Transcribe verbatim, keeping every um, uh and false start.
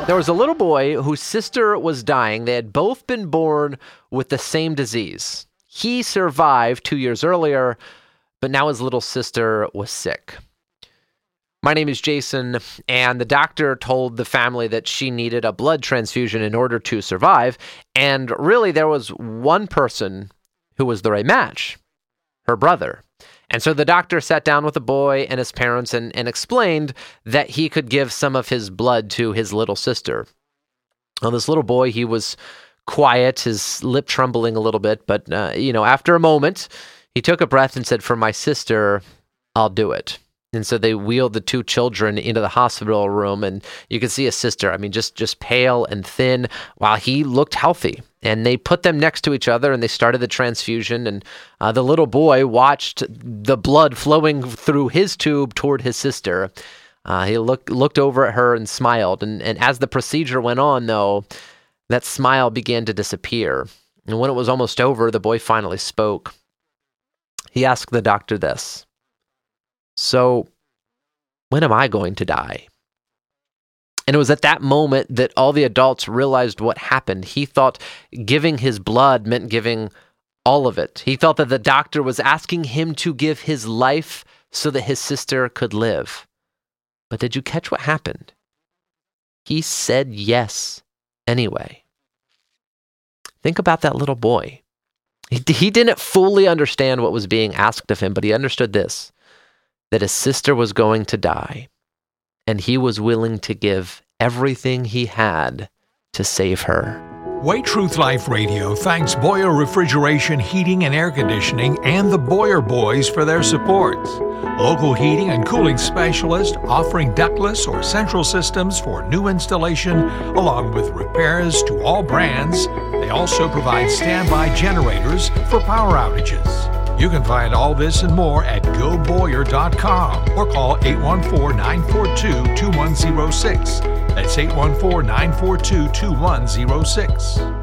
There was a little boy whose sister was dying. They had both been born with the same disease. He survived two years earlier, but now his little sister was sick. My name is Jason, and the doctor told the family that she needed a blood transfusion in order to survive, and really there was one person who was the right match, her brother. And so the doctor sat down with the boy and his parents and, and explained that he could give some of his blood to his little sister. Well, this little boy, he was quiet, his lip trembling a little bit, but, uh, you know, after a moment, he took a breath and said, "For my sister, I'll do it." And so they wheeled the two children into the hospital room, and you could see his sister, I mean, just, just pale and thin, while he looked healthy. And they put them next to each other, and they started the transfusion, and uh, the little boy watched the blood flowing through his tube toward his sister. Uh, he looked looked over at her and smiled, and, and as the procedure went on, though, that smile began to disappear. And when it was almost over, the boy finally spoke. He asked the doctor this: "So, when am I going to die?" And it was at that moment that all the adults realized what happened. He thought giving his blood meant giving all of it. He felt that the doctor was asking him to give his life so that his sister could live. But did you catch what happened? He said yes anyway. Think about that little boy. He, he didn't fully understand what was being asked of him, but he understood this: that his sister was going to die, and he was willing to give everything he had to save her. White Truth Life Radio thanks Boyer Refrigeration, Heating and Air Conditioning and the Boyer Boys for their support. Local heating and cooling specialist offering ductless or central systems for new installation, along with repairs to all brands. They also provide standby generators for power outages. You can find all this and more at go boyer dot com or call eight one four, nine four two, two one zero six. That's eight one four, nine four two, two one zero six.